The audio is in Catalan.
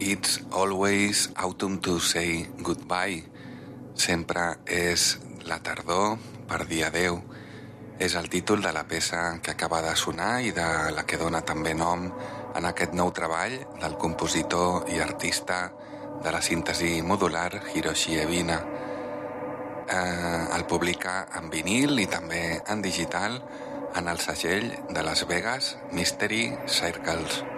It's always autumn to say goodbye. Sempre és la tardor per dir adeu. És el títol de la peça que acaba de sonar i de la que dona també nom en aquest nou treball del compositor i artista de la síntesi modular Hiroshi Ebina. El publica en vinil i també en digital en el segell de Las Vegas Mystery Circles.